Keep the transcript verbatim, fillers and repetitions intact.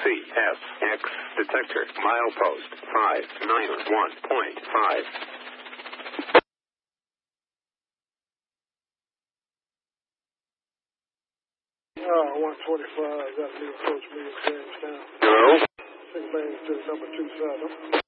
C S X detector milepost five nine one point five. Uh, one twenty-five, got to be approach me in Jamestown. Hello? Six lanes to number two seven.